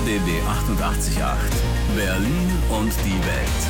RBB 88.8 Berlin und die Welt.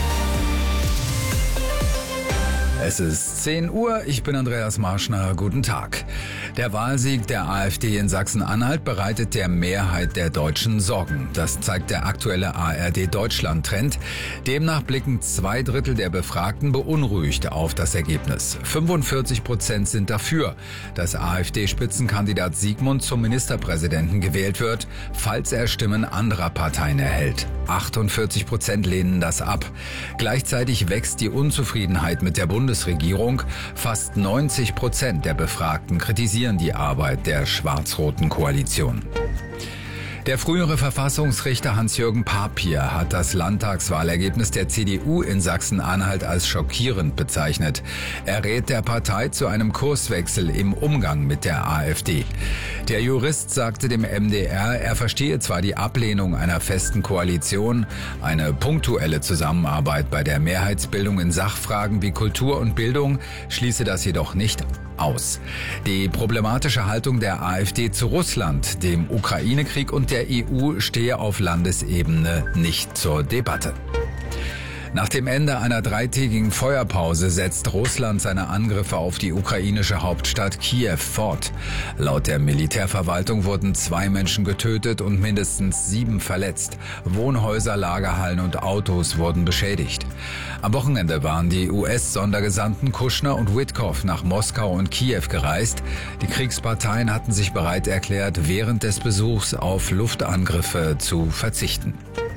Es ist 10 Uhr, ich bin Andreas Marschner, guten Tag. Der Wahlsieg der AfD in Sachsen-Anhalt bereitet der Mehrheit der Deutschen Sorgen. Das zeigt der aktuelle ARD-Deutschland-Trend. Demnach blicken 2/3 der Befragten beunruhigt auf das Ergebnis. 45% sind dafür, dass AfD-Spitzenkandidat Sigmund zum Ministerpräsidenten gewählt wird, falls er Stimmen anderer Parteien erhält. 48% lehnen das ab. Gleichzeitig wächst die Unzufriedenheit mit der Bundesregierung. Fast 90% der Befragten kritisieren die Arbeit der schwarz-roten Koalition. Der frühere Verfassungsrichter Hans-Jürgen Papier hat das Landtagswahlergebnis der CDU in Sachsen-Anhalt als schockierend bezeichnet. Er rät der Partei zu einem Kurswechsel im Umgang mit der AfD. Der Jurist sagte dem MDR, er verstehe zwar die Ablehnung einer festen Koalition, eine punktuelle Zusammenarbeit bei der Mehrheitsbildung in Sachfragen wie Kultur und Bildung schließe das jedoch nicht aus. Die problematische Haltung der AfD zu Russland, dem Ukraine-Krieg und der EU stehe auf Landesebene nicht zur Debatte. Nach dem Ende einer 3-tägigen Feuerpause setzt Russland seine Angriffe auf die ukrainische Hauptstadt Kiew fort. Laut der Militärverwaltung wurden 2 Menschen getötet und mindestens 7 verletzt. Wohnhäuser, Lagerhallen und Autos wurden beschädigt. Am Wochenende waren die US-Sondergesandten Kushner und Witkoff nach Moskau und Kiew gereist. Die Kriegsparteien hatten sich bereit erklärt, während des Besuchs auf Luftangriffe zu verzichten.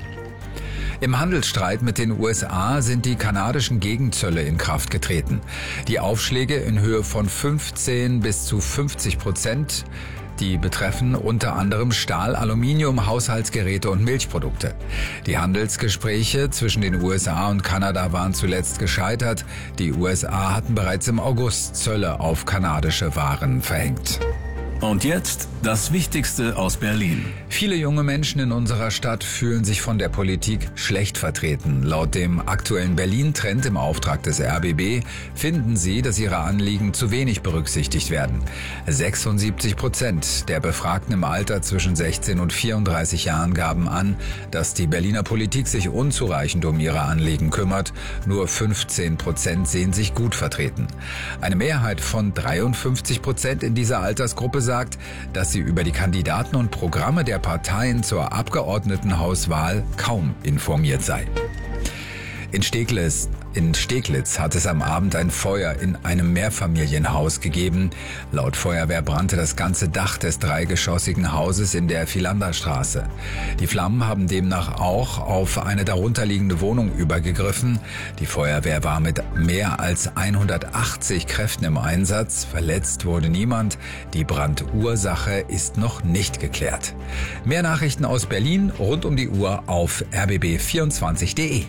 Im Handelsstreit mit den USA sind die kanadischen Gegenzölle in Kraft getreten. Die Aufschläge in Höhe von 15 bis zu 50%, die betreffen unter anderem Stahl, Aluminium, Haushaltsgeräte und Milchprodukte. Die Handelsgespräche zwischen den USA und Kanada waren zuletzt gescheitert. Die USA hatten bereits im August Zölle auf kanadische Waren verhängt. Und jetzt das Wichtigste aus Berlin. Viele junge Menschen in unserer Stadt fühlen sich von der Politik schlecht vertreten. Laut dem aktuellen Berlin-Trend im Auftrag des RBB finden sie, dass ihre Anliegen zu wenig berücksichtigt werden. 76% der Befragten im Alter zwischen 16 und 34 Jahren gaben an, dass die Berliner Politik sich unzureichend um ihre Anliegen kümmert. Nur 15% sehen sich gut vertreten. Eine Mehrheit von 53% in dieser Altersgruppe sagt, dass sie über die Kandidaten und Programme der Parteien zur Abgeordnetenhauswahl kaum informiert sei. In Steglitz hat es am Abend ein Feuer in einem Mehrfamilienhaus gegeben. Laut Feuerwehr brannte das ganze Dach des 3-geschossigen Hauses in der Philanderstraße. Die Flammen haben demnach auch auf eine darunterliegende Wohnung übergegriffen. Die Feuerwehr war mit mehr als 180 Kräften im Einsatz. Verletzt wurde niemand. Die Brandursache ist noch nicht geklärt. Mehr Nachrichten aus Berlin rund um die Uhr auf rbb24.de.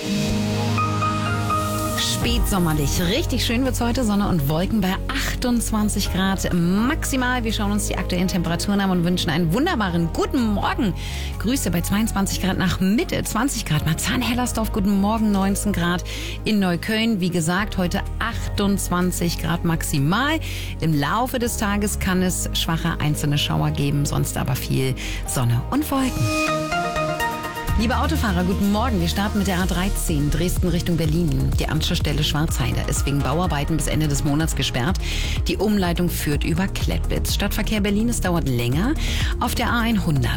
Spätsommerlich. Richtig schön wird's heute. Sonne und Wolken bei 28 Grad maximal. Wir schauen uns die aktuellen Temperaturen an und wünschen einen wunderbaren guten Morgen. Grüße bei 22 Grad nach Mitte, 20 Grad Marzahn-Hellersdorf. Guten Morgen, 19 Grad in Neukölln. Wie gesagt, heute 28 Grad maximal. Im Laufe des Tages kann es schwache einzelne Schauer geben, sonst aber viel Sonne und Wolken. Liebe Autofahrer, guten Morgen. Wir starten mit der A13 Dresden Richtung Berlin. Die Anschlussstelle Schwarzheide ist wegen Bauarbeiten bis Ende des Monats gesperrt. Die Umleitung führt über Klettwitz. Stadtverkehr Berlin, es dauert länger. Auf der A100